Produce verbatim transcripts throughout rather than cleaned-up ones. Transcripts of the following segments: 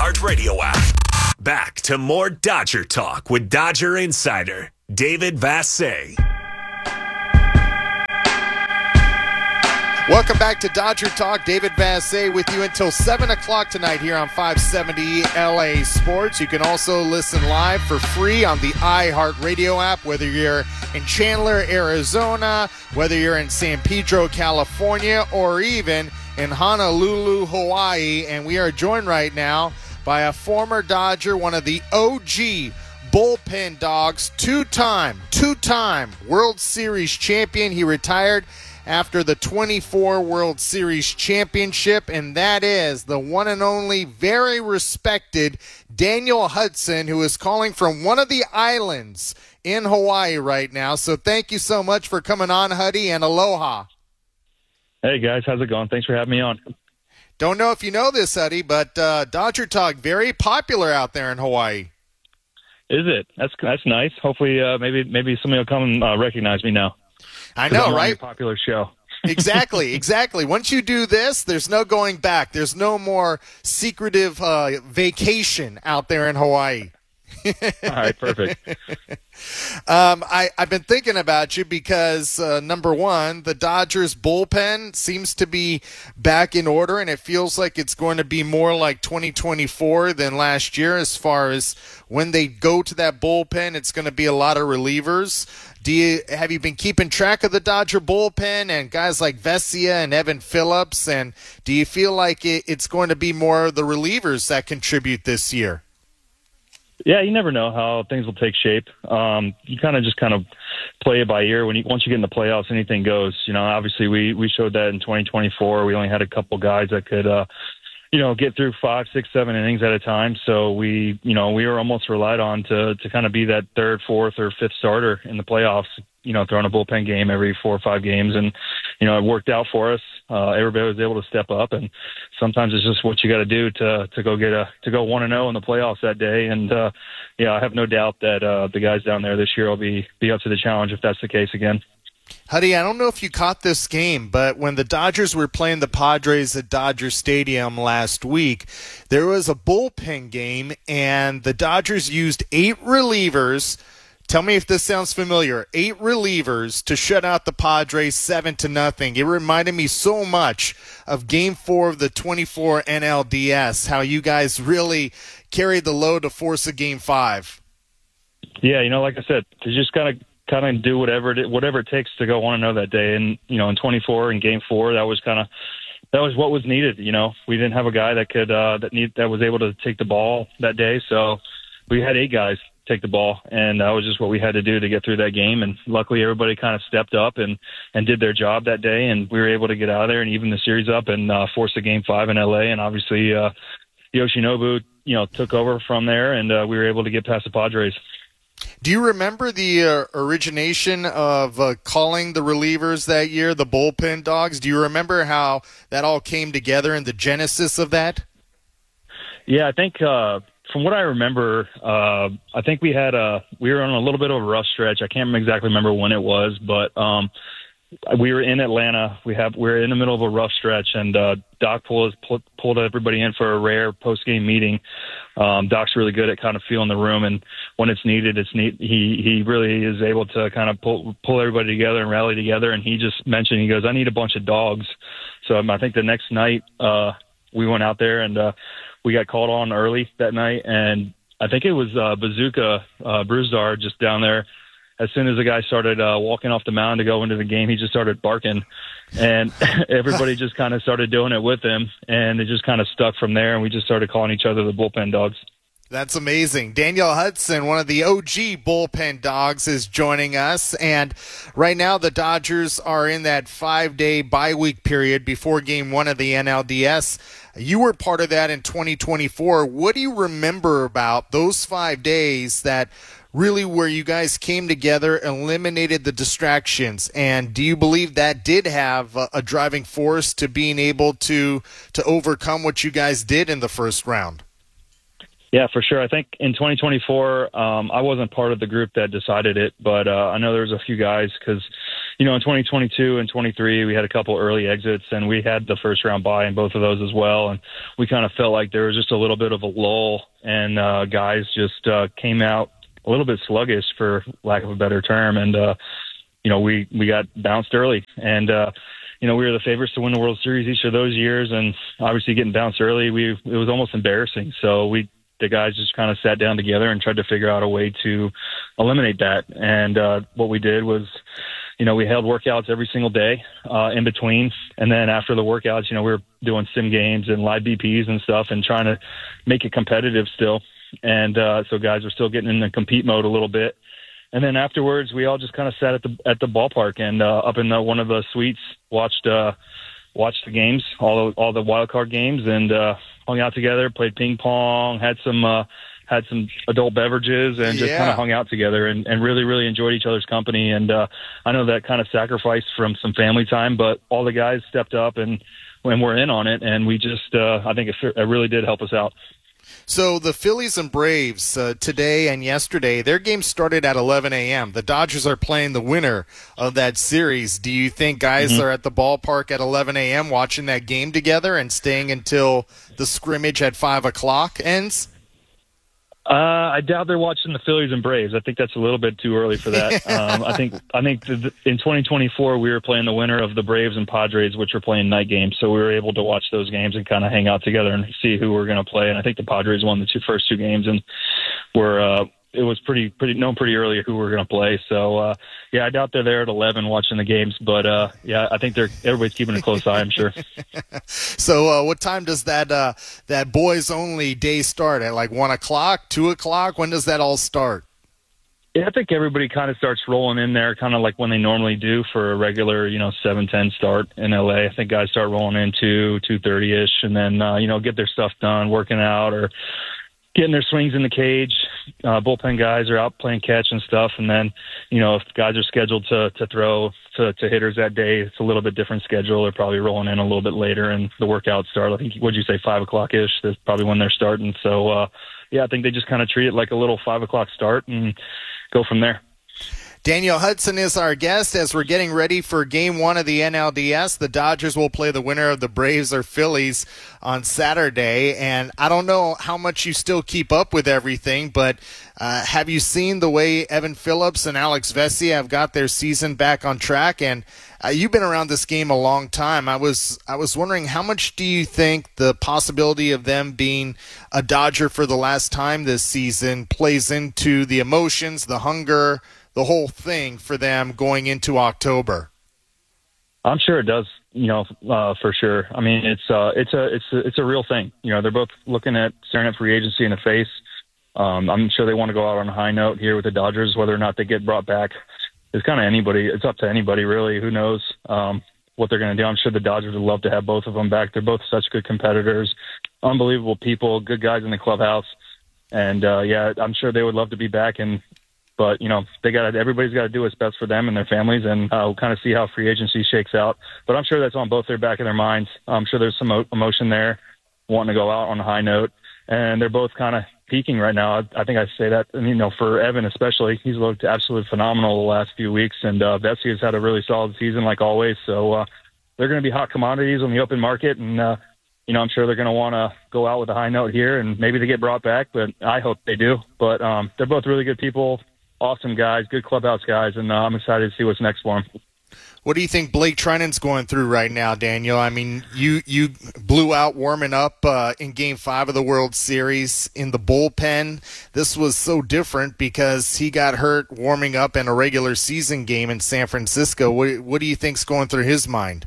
iHeartRadio app. Back to more Dodger talk with Dodger insider David Vassegh. Welcome back to Dodger Talk. David Vassegh with you until seven o'clock tonight here on five seventy L A Sports. You can also listen live for free on the iHeartRadio app, whether you're in Chandler, Arizona, whether you're in San Pedro, California, or even in Honolulu, Hawaii. And we are joined right now by a former Dodger, one of the O G bullpen dogs, two-time, two-time World Series champion. He retired after the twenty-four World Series championship, and that is the one and only, very respected Daniel Hudson, who is calling from one of the islands in Hawaii right now. So thank you so much for coming on, Huddy, and aloha. Hey, guys. How's it going? Thanks for having me on. Don't know if you know this, Huddy, but uh, Dodger Talk, very popular out there in Hawaii. Is it? That's that's nice. Hopefully, uh, maybe maybe somebody will come and uh, recognize me now. I know, I'm on right? your popular show. Exactly, exactly. Once you do this, there's no going back. There's no more secretive uh, vacation out there in Hawaii. All right, perfect. um, I, I've been thinking about you because, uh, number one, the Dodgers bullpen seems to be back in order, and it feels like it's going to be more like twenty twenty-four than last year as far as when they go to that bullpen, it's going to be a lot of relievers. Do you have you been keeping track of the Dodger bullpen and guys like Vesia and Evan Phillips, and do you feel like it, it's going to be more of the relievers that contribute this year? Yeah, you never know how things will take shape. Um, you kind of just kind of play it by ear. When you once you get in the playoffs, anything goes. You know, obviously we we showed that in twenty twenty-four. We only had a couple guys that could, uh, you know, get through five, six, seven innings at a time. So we, you know, we were almost relied on to to kind of be that third, fourth, or fifth starter in the playoffs. You know, throwing a bullpen game every four or five games, and you know, it worked out for us. Uh, everybody was able to step up, and sometimes it's just what you got to do to to go get a to go one and zero in the playoffs that day. And uh, yeah, I have no doubt that uh, the guys down there this year will be be up to the challenge if that's the case again. Huddy, I don't know if you caught this game, but when the Dodgers were playing the Padres at Dodger Stadium last week, there was a bullpen game, and the Dodgers used eight relievers. Tell me if this sounds familiar. Eight relievers to shut out the Padres seven to nothing. It reminded me so much of Game Four of the twenty-four N L D S. How you guys really carried the load to force a Game Five. Yeah, you know, like I said, to just kind of kind of do whatever it whatever it takes to go one and zero that day. And you know, in twenty-four and Game Four, that was kind of that was what was needed. You know, we didn't have a guy that could uh, that need that was able to take the ball that day, so we had eight guys take the ball, and that was just what we had to do to get through that game. And luckily everybody kind of stepped up and and did their job that day, and we were able to get out of there and even the series up and uh, force a game five in L A. And obviously uh, Yoshinobu, you know, took over from there, and uh, we were able to get past the Padres. Do you remember the uh, origination of uh, calling the relievers that year, the bullpen dogs? Do you remember how that all came together and the genesis of that? Yeah, I think uh, from what I remember, uh, I think we had a we were on a little bit of a rough stretch. I can't exactly remember when it was, but um, we were in Atlanta. We have we we're in the middle of a rough stretch, and uh, Doc pulled pulled everybody in for a rare post game meeting. Um, Doc's really good at kind of feeling the room, and when it's needed, it's neat. He he really is able to kind of pull pull everybody together and rally together. And he just mentioned, he goes, "I need a bunch of dogs." So um, I think the next night uh, we went out there and. Uh, We got called on early that night, and I think it was uh, Bazooka uh, Bruzdar just down there. As soon as the guy started uh, walking off the mound to go into the game, he just started barking, and everybody just kind of started doing it with him, and it just kind of stuck from there, and we just started calling each other the bullpen dogs. That's amazing. Daniel Hudson, one of the O G bullpen dogs, is joining us. And right now the Dodgers are in that five-day bye week period before game one of the N L D S. You were part of that in twenty twenty-four. What do you remember about those five days that really where you guys came together, eliminated the distractions? And do you believe that did have a, a driving force to being able to to overcome what you guys did in the first round? Yeah, for sure. I think in twenty twenty-four, um, I wasn't part of the group that decided it, but uh, I know there was a few guys because, you know, in twenty twenty-two and twenty-three, we had a couple early exits, and we had the first round bye in both of those as well. And we kind of felt like there was just a little bit of a lull, and uh, guys just uh, came out a little bit sluggish, for lack of a better term. And, uh, you know, we, we got bounced early. And, uh, you know, we were the favorites to win the World Series each of those years. And obviously getting bounced early, we it was almost embarrassing. So we the guys just kind of sat down together and tried to figure out a way to eliminate that. And uh, what we did was, you know, we held workouts every single day uh, in between. And then after the workouts, you know, we were doing sim games and live B Ps and stuff and trying to make it competitive still. And uh, so guys were still getting in the compete mode a little bit. And then afterwards, we all just kind of sat at the at the ballpark and uh, up in the, one of the suites, watched uh, watched the games, all the, all the wild card games, and uh, hung out together, played ping pong, had some uh, had some adult beverages, and just Yeah. kind of hung out together and, and really, really enjoyed each other's company. And uh, I know that kind of sacrificed from some family time, but all the guys stepped up and when we're in on it, and we just uh, I think it, it really did help us out. So the Phillies and Braves uh, today and yesterday, their game started at eleven a.m. The Dodgers are playing the winner of that series. Do you think guys Mm-hmm. are at the ballpark at eleven a.m. watching that game together and staying until the scrimmage at five o'clock ends? Uh, I doubt they're watching the Phillies and Braves. I think that's a little bit too early for that. um, I think I think the, the, in twenty twenty-four we were playing the winner of the Braves and Padres, which were playing night games, so we were able to watch those games and kind of hang out together and see who we were going to play. And I think the Padres won the two, first two games, and were uh, it was pretty pretty known pretty early who we were going to play. So uh, yeah, I doubt they're there at eleven watching the games, but uh, yeah, I think they're everybody's keeping a close eye, I'm sure. So uh, what time does that uh, that boys only day start? At like one o'clock, two o'clock? When does that all start? Yeah, I think everybody kind of starts rolling in there, kind of like when they normally do for a regular, you know, seven ten start in L A. I think guys start rolling in two two thirty ish, and then uh, you know get their stuff done, working out or getting their swings in the cage. Uh, bullpen guys are out playing catch and stuff, and then you know if guys are scheduled to to throw to, to hitters that day, it's a little bit different schedule. They're probably rolling in a little bit later, and the workouts start. I think what'd you say, five o'clock ish? That's probably when they're starting. So uh, yeah, I think they just kind of treat it like a little five o'clock start and go from there. Daniel Hudson is our guest as we're getting ready for game one of the N L D S. The Dodgers will play the winner of the Braves or Phillies on Saturday. And I don't know how much you still keep up with everything, but uh, have you seen the way Evan Phillips and Alex Vesia have got their season back on track? And uh, you've been around this game a long time. I was I was wondering, how much do you think the possibility of them being a Dodger for the last time this season plays into the emotions, the hunger, the whole thing for them going into October? I'm sure it does, you know, uh, for sure. I mean, it's uh, it's a it's a, it's a real thing. You know, they're both looking at staring at free agency in the face. Um, I'm sure they want to go out on a high note here with the Dodgers. Whether or not they get brought back, it's kind of anybody. It's up to anybody, really. Who knows um, what they're going to do? I'm sure the Dodgers would love to have both of them back. They're both such good competitors, unbelievable people, good guys in the clubhouse, and uh, yeah, I'm sure they would love to be back. And But, you know, they got everybody's got to do what's best for them and their families, and uh, we'll kind of see how free agency shakes out. But I'm sure that's on both their back of their minds. I'm sure there's some emotion there, wanting to go out on a high note, and they're both kind of peaking right now. I, I think I say that, you know, for Evan especially, he's looked absolutely phenomenal the last few weeks, and uh, Vesia's had a really solid season like always. So uh, they're going to be hot commodities on the open market, and uh, you know, I'm sure they're going to want to go out with a high note here, and maybe they get brought back, but I hope they do. But um, they're both really good people. Awesome guys, good clubhouse guys, and uh, I'm excited to see what's next for them. What do you think Blake Treinen's going through right now, Daniel? I mean, you you blew out warming up uh, in Game Five of the World Series in the bullpen. This was so different because he got hurt warming up in a regular season game in San Francisco. What, what do you think's going through his mind?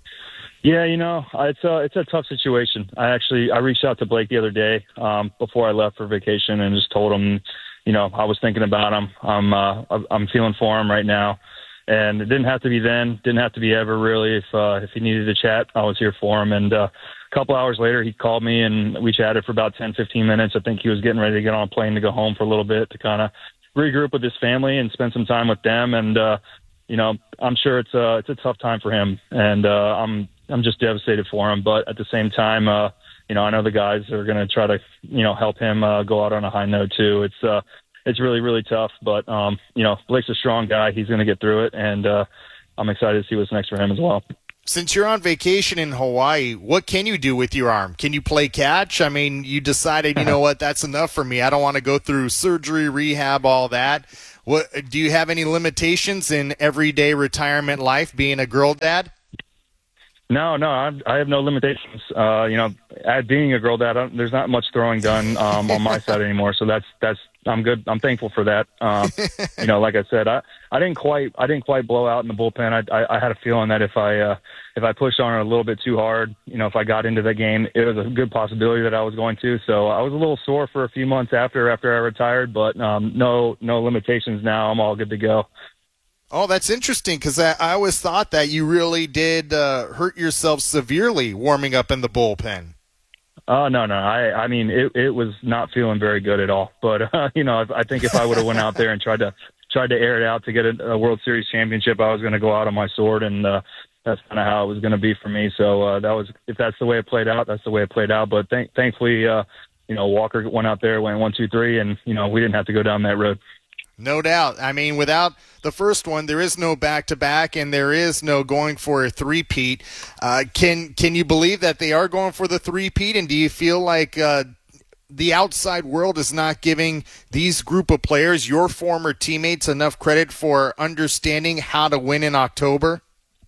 Yeah, you know, it's a it's a tough situation. I actually I reached out to Blake the other day um, before I left for vacation and just told him, you know, I was thinking about him. I'm uh, I'm feeling for him right now. And it didn't have to be then, didn't have to be ever, really. If uh, if he needed to chat, I was here for him. And uh, a couple hours later, he called me, and we chatted for about ten, fifteen minutes. I think he was getting ready to get on a plane to go home for a little bit to kind of regroup with his family and spend some time with them. And, uh, you know, I'm sure it's a, it's a tough time for him. And uh, I'm I'm just devastated for him. But at the same time, uh, you know, I know the guys are going to try to, you know, help him uh, go out on a high note, too. It's uh It's really, really tough, but, um, you know, Blake's a strong guy. He's going to get through it, and uh, I'm excited to see what's next for him as well. Since you're on vacation in Hawaii, what can you do with your arm? Can you play catch? I mean, you decided, you know what, that's enough for me. I don't want to go through surgery, rehab, all that. What do you have any limitations in everyday retirement life being a girl dad? No, no, I, I have no limitations. Uh, you know, at being a girl dad, I, there's not much throwing done um, on my side anymore. So that's that's I'm good. I'm thankful for that. Um, you know, like I said, I, I didn't quite I didn't quite blow out in the bullpen. I I, I had a feeling that if I uh, if I pushed on it a little bit too hard, you know, if I got into the game, it was a good possibility that I was going to. So I was a little sore for a few months after after I retired, but um, no no limitations now. I'm all good to go. Oh, that's interesting because I, I always thought that you really did uh, hurt yourself severely warming up in the bullpen. Oh, no, no. I, I mean, it, it was not feeling very good at all. But, uh, you know, I, I think if I would have went out there and tried to tried to air it out to get a, a World Series championship, I was going to go out on my sword, and uh, that's kind of how it was going to be for me. So uh, that was, if that's the way it played out, that's the way it played out. But th- thankfully, uh, you know, Walker went out there, went one, two, three, and, you know, we didn't have to go down that road. No doubt. I mean, without the first one, there is no back-to-back, and there is no going for a three-peat. Uh, can can you believe that they are going for the three-peat, and do you feel like uh, the outside world is not giving these group of players, your former teammates, enough credit for understanding how to win in October?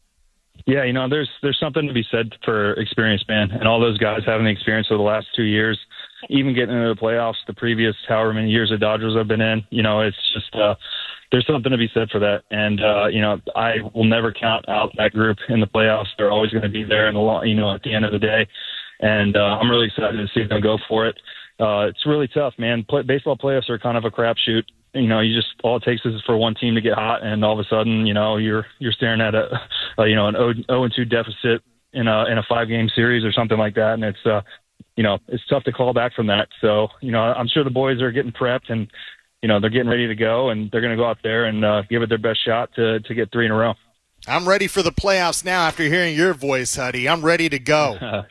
Yeah, you know, there's there's something to be said for experience, man, and all those guys having the experience of the last two years. Even getting into the playoffs, the previous however many years the Dodgers have been in, you know, it's just uh, there's something to be said for that. And uh, you know, I will never count out that group in the playoffs. They're always going to be there in the long, you know, at the end of the day. And uh, I'm really excited to see them go for it. Uh, it's really tough, man. Play, baseball playoffs are kind of a crapshoot. You know, you just all it takes is for one team to get hot, and all of a sudden, you know, you're you're staring at a, a you know an oh and two deficit in a in a five game series or something like that, and it's uh. You know, it's tough to call back from that. So, you know, I'm sure the boys are getting prepped and, you know, they're getting ready to go, and they're going to go out there and uh, give it their best shot to to get three in a row. I'm ready for the playoffs now after hearing your voice, Huddy. I'm ready to go. Uh,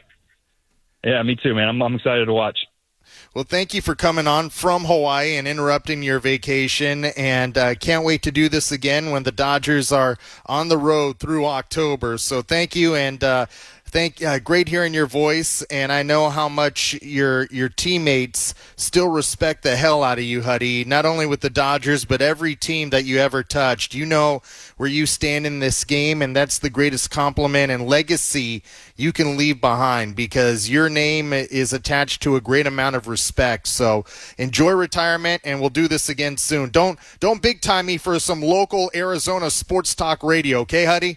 yeah, me too, man. I'm, I'm excited to watch. Well, thank you for coming on from Hawaii and interrupting your vacation, and uh, can't wait to do this again when the Dodgers are on the road through October. So thank you, and uh, Thank, uh, great hearing your voice, and I know how much your your teammates still respect the hell out of you, Huddy, not only with the Dodgers, but every team that you ever touched. You know where you stand in this game, and that's the greatest compliment and legacy you can leave behind because your name is attached to a great amount of respect. So enjoy retirement, and we'll do this again soon. Don't, don't big-time me for some local Arizona sports talk radio, okay, Huddy?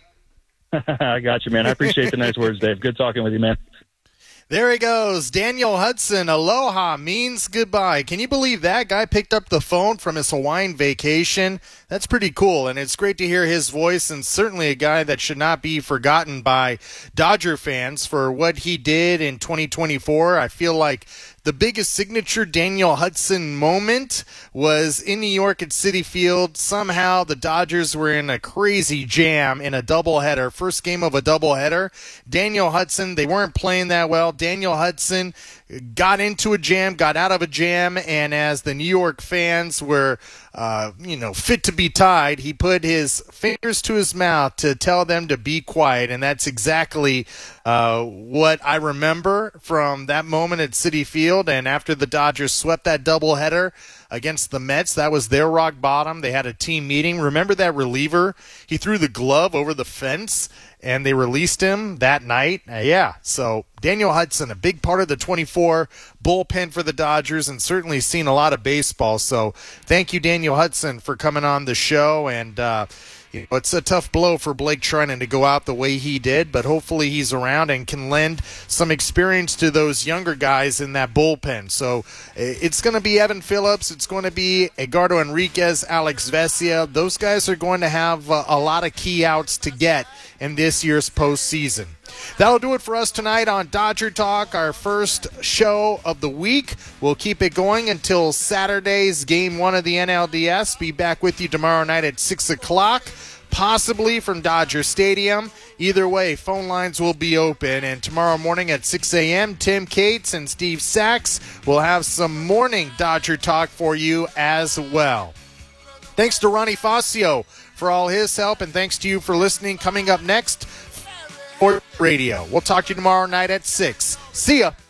I got you, man. I appreciate the nice words, Dave. Good talking with you, man. There he goes. Daniel Hudson. Aloha means goodbye. Can you believe that guy picked up the phone from his Hawaiian vacation? That's pretty cool, and it's great to hear his voice, and certainly a guy that should not be forgotten by Dodger fans for what he did in twenty twenty-four. I feel like the biggest signature Daniel Hudson moment was in New York at Citi Field. Somehow the Dodgers were in a crazy jam in a doubleheader, first game of a doubleheader. Daniel Hudson, they weren't playing that well. Daniel Hudson got into a jam, got out of a jam, and as the New York fans were, uh, you know, fit to be tied, he put his fingers to his mouth to tell them to be quiet, and that's exactly uh, what I remember from that moment at Citi Field. And after the Dodgers swept that doubleheader against the Mets, that was their rock bottom. They had a team meeting. Remember that reliever? He threw the glove over the fence, and they released him that night. Uh, yeah, so Daniel Hudson, a big part of the twenty-four bullpen for the Dodgers, and certainly seen a lot of baseball. So thank you, Daniel Hudson, for coming on the show. And uh, you know, it's a tough blow for Blake Treinen to go out the way he did, but hopefully he's around and can lend some experience to those younger guys in that bullpen. So it's going to be Evan Phillips. It's going to be Edgardo Enriquez, Alex Vesia. Those guys are going to have a, a lot of key outs to get in this year's postseason. That'll do it for us tonight on Dodger Talk, our first show of the week. We'll keep it going until Saturday's Game one of the N L D S. Be back with you tomorrow night at six o'clock, possibly from Dodger Stadium. Either way, phone lines will be open. And tomorrow morning at six a.m., Tim Cates and Steve Sachs will have some morning Dodger Talk for you as well. Thanks to Ronnie Fascio for all his help, and thanks to you for listening. Coming up next, Sport Radio. We'll talk to you tomorrow night at six. See ya.